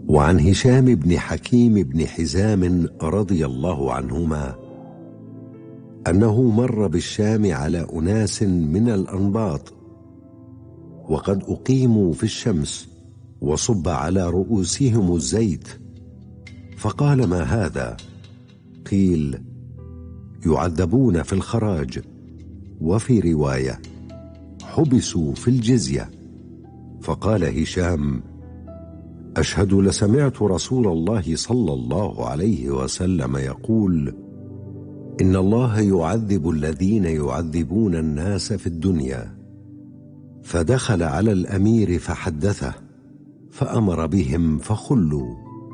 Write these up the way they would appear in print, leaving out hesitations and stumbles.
وعن هشام بن حكيم بن حزام رضي الله عنهما أنه مر بالشام على أناس من الأنباط وقد أقيموا في الشمس وصب على رؤوسهم الزيت، فقال: ما هذا؟ قيل: يعذبون في الخراج، وفي رواية: حبسوا في الجزية. فقال هشام: أشهد لسمعت رسول الله صلى الله عليه وسلم يقول: إن الله يعذب الذين يعذبون الناس في الدنيا. فدخل على الأمير فحدثه فأمر بهم فخلوا.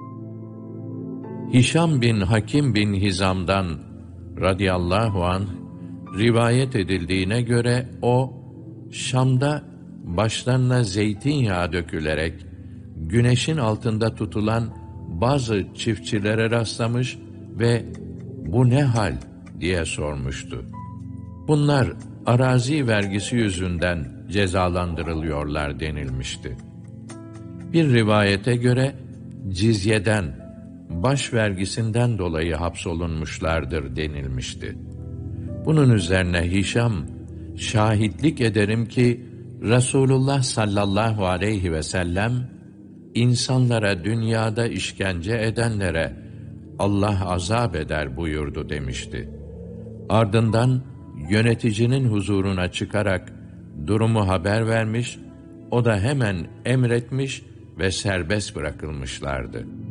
Hişam bin Hakim bin Hizam'dan radıyallahu anh rivayet edildiğine göre o, Şam'da başlarına zeytinyağı dökülerek güneşin altında tutulan bazı çiftçilere rastlamış ve "Bu ne hal?" diye sormuştu. Bunlar arazi vergisi yüzünden cezalandırılıyorlar denilmişti. Bir rivayete göre cizyeden, baş vergisinden dolayı hapsolunmuşlardır denilmişti. Bunun üzerine Hişam, şahitlik ederim ki Resulullah sallallahu aleyhi ve sellem, insanlara dünyada işkence edenlere Allah azap eder buyurdu demişti. Ardından yöneticinin huzuruna çıkarak durumu haber vermiş, o da hemen emretmiş ve serbest bırakılmışlardı.